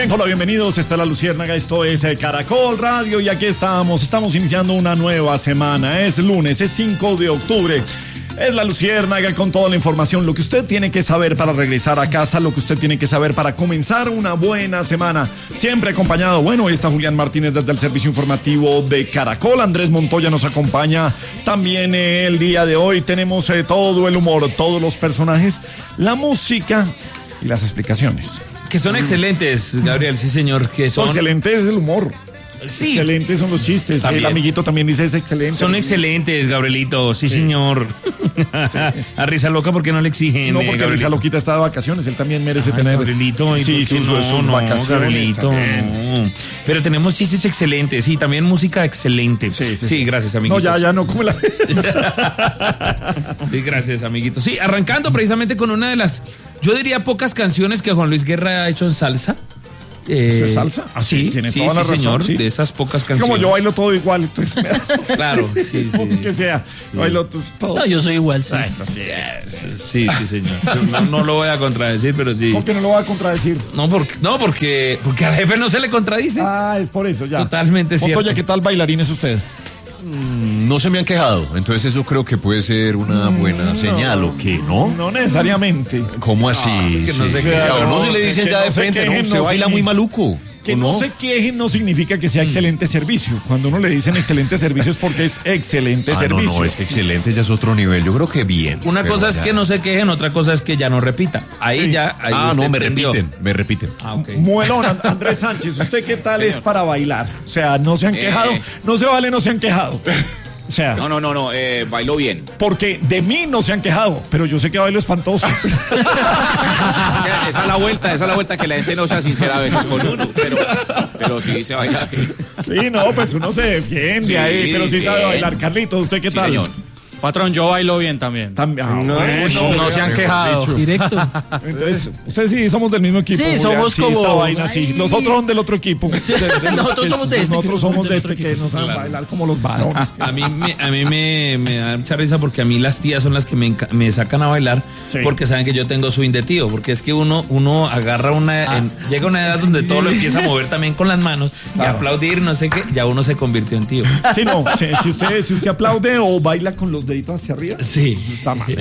Hola, bienvenidos. Esta es La Luciérnaga, esto es Caracol Radio y aquí estamos iniciando una nueva semana. Es lunes, es 5 de octubre. Es La Luciérnaga con toda la información, lo que usted tiene que saber para regresar a casa, lo que usted tiene que saber para comenzar una buena semana. Siempre acompañado, hoy está Julián Martínez desde el servicio informativo de Caracol. Andrés Montoya nos acompaña también el día de hoy. Tenemos todo el humor, todos los personajes, la música y las explicaciones. Que son excelentes, Gabriel, sí señor, que son... Excelente es el humor. Sí. Excelentes son los chistes. También. El amiguito también dice es excelente. Son excelentes, Gabrielito, sí. señor. Sí. A risa loca porque no le exigen. No, porque Risa Loquita está de vacaciones, él también merece tener. Gabrielito, sí, sus vacaciones. Gabrielito, no. Pero tenemos chistes excelentes y también música excelente. Sí, gracias, amiguitos. No, ya no, ¿cómo la... Sí, gracias, amiguito. Sí, arrancando precisamente con una de las, yo diría, pocas canciones que Juan Luis Guerra ha hecho en salsa. ¿Esto es salsa? Sí, tiene toda la razón, señor, de esas pocas canciones. Como yo bailo todo igual, entonces claro, sí. Que sea, bailo todo. No, yo soy igual, sí. Sí, señor. No lo voy a contradecir, pero sí. ¿Por qué no lo voy a contradecir? Porque al jefe no se le contradice. Ah, es por eso, ya. Totalmente cierto. Montoya, ¿qué tal bailarín es usted? No se me han quejado, entonces eso creo que puede ser una buena señal, ¿o qué? ¿No? No necesariamente. ¿Cómo así? Que no se quejen. No se le dicen ya de frente, ¿no? Se baila muy maluco. Que no se quejen no significa que sea excelente servicio. Cuando uno le dicen excelente servicio es porque es excelente servicio. No, es que excelente ya es otro nivel. Yo creo que bien. Una cosa es que no se quejen, otra cosa es que ya no repita. Ahí ya. Ahí me repiten. Okay. Muelón, Andrés Sánchez, ¿usted qué tal es para bailar? O sea, no se han quejado, no se han quejado. O sea, no, bailó bien. Porque de mí no se han quejado, pero yo sé que bailo espantoso. Esa es la vuelta que la gente no sea sincera a veces con uno, pero sí se baila bien. Sí, no, pues uno se defiende ahí, pero sí sabe bailar. Carlitos, ¿usted qué tal? Señor. Patrón, yo bailo bien también. No se han quejado. Directo. Entonces, ustedes sí somos del mismo equipo. Sí, somos como... Esta vaina, sí. Los otros son del otro equipo. Nosotros somos de este. Nosotros somos de este que no saben bailar como los varones. A mí me da mucha risa porque a mí las tías son las que me sacan a bailar porque saben que yo tengo swing de tío. Porque es que uno agarra llega a una edad donde todo lo empieza a mover también con las manos y aplaudir, no sé qué, ya uno se convirtió en tío. Sí, no. Si usted aplaude o baila con los deditos hacia arriba, sí, está mal.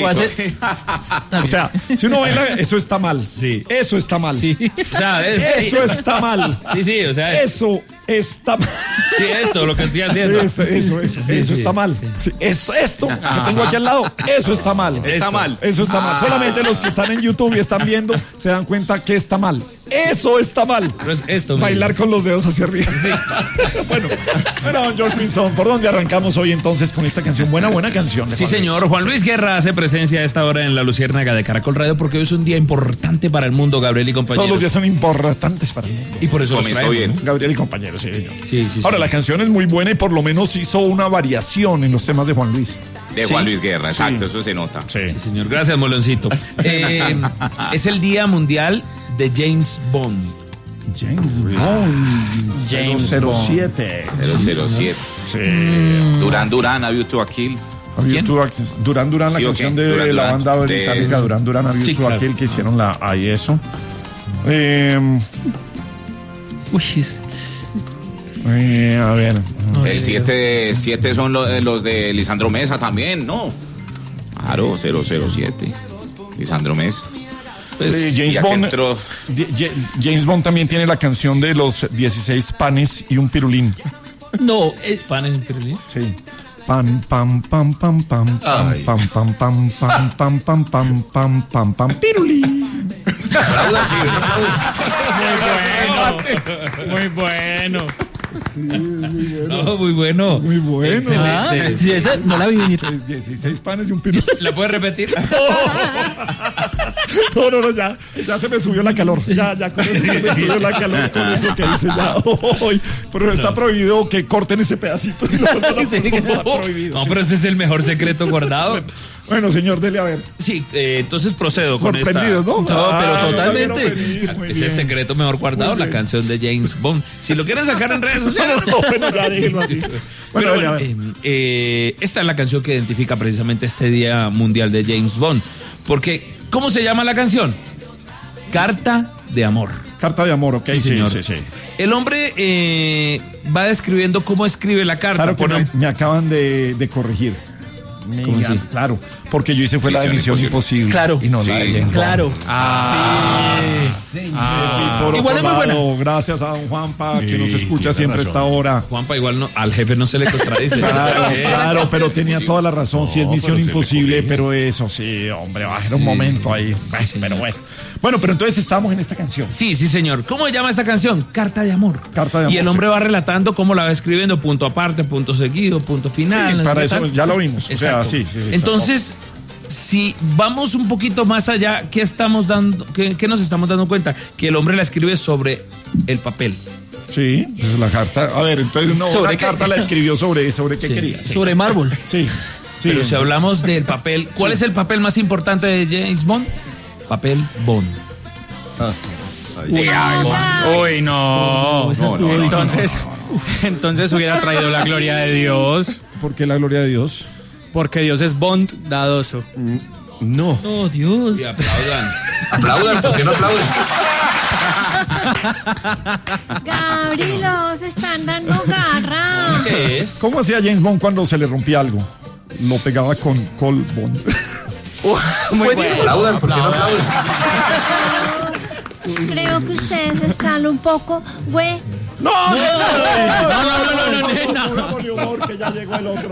O sea, si uno baila, eso está mal. Sí. Eso está mal. Sí. O sea, eso está mal. Sí, o sea. Eso está mal. Sí, esto, lo que estoy haciendo. Eso está mal. Sí, esto que tengo aquí al lado, eso está mal. Está mal. Eso está mal. Solamente los que están en YouTube y están viendo se dan cuenta que está mal. Eso está mal. Pero es esto bailar mismo. con los dedos hacia arriba. Sí. Bueno, George Pinzón, ¿por dónde arrancamos hoy entonces con esta canción? Buena canción. Sí, señor. Juan Luis Guerra hace presencia a esta hora en La Luciérnaga de Caracol Radio porque hoy es un día importante para el mundo, Gabriel y compañeros. Todos los días son importantes para el mundo. Y por eso comenzó bien. Gabriel y compañeros, sí, señor. Sí. Ahora, la canción es muy buena y por lo menos hizo una variación en los temas de Juan Luis. De Juan Luis Guerra, exacto, eso se nota. Sí, señor. Gracias, Moloncito. Es el Día Mundial de James Bond. James Bond 007. Sí. Duran, A View to a Kill. Duran, la canción de la banda británica Duran, A View to a Kill, que hicieron ahí eso. A ver. El 7 son los de Lisandro Mesa también, ¿no? Claro, 007. Lisandro Mesa. Pues, James Bond también tiene la canción de los 16 panes y un pirulín. No, ¿es panes y un pirulín? Sí. Pam pam pam pam pam pam pam pam pam pam pam pam pam pam pam pam pirulín. Muy bueno. Sí, muy bueno. No, muy bueno. Muy bueno. Sí, esa no la vi venir. 16 panes y un pirulín. ¿La puedes repetir? No, ya se me subió la calor. Ya con eso se me subió la calor con eso que hice ya. Pero está prohibido que corten ese pedacito. No, pero ese es el mejor secreto guardado. Bueno, señor, dele a ver. Sí, entonces procedo con esta. Sorprendidos, ¿no? Pero totalmente. Es el secreto mejor guardado, la canción de James Bond. Si lo quieren sacar en redes sociales. Bueno, ya déjenlo así. Bueno, esta es la canción que identifica precisamente este Día Mundial de James Bond. Porque, ¿cómo se llama la canción? Carta de Amor. Carta de amor, ok. Sí, señor. Sí. El hombre va describiendo cómo escribe la carta. Claro que me acaban de corregir. ¿Cómo así? Claro, porque yo hice fue la de Misión Imposible. Claro. Y no la de James Bond. Claro. Sí, por Igual otro es muy lado, buena. gracias a don Juanpa, que nos escucha tiene siempre a esta razón. hora. Juanpa, igual al jefe no se le contradice. Claro, pero tenía toda la razón. Sí, es No, Misión pero se le Imposible, corrige. pero eso sí, hombre, bajar un momento ahí. Pero bueno. Bueno, pero entonces estamos en esta canción. Sí, señor. ¿Cómo se llama esta canción? Carta de amor. Carta de amor, Y el hombre va relatando cómo la va escribiendo, punto aparte, punto seguido, punto final. Sí, no sé para qué eso tal. ya lo vimos. O sea, Exacto. sí. Entonces, si vamos un poquito más allá, ¿qué nos estamos dando cuenta? Que el hombre la escribe sobre el papel. Sí, es la carta. A ver, entonces ¿Sobre una qué? carta la escribió sobre qué quería. Sí. Sobre mármol. Sí. Pero si hablamos del papel, ¿cuál es el papel más importante de James Bond? Papel Bond. Uy, no. Esa estuvo difícil. Entonces hubiera traído la gloria de Dios, ¿Por qué la gloria de Dios? porque Dios es bondadoso. No. Oh, Dios. Y aplaudan. Aplaudan, ¿por qué no aplauden? Gabriel, se están dando garra. ¿Qué es? ¿Cómo hacía James Bond cuando se le rompía algo? Lo pegaba con Col Bond. Muy bueno. Aplaudan, ¿por qué no aplauden? Creo que ustedes están un poco, güey. No, no, humor, que ya llegó el otro.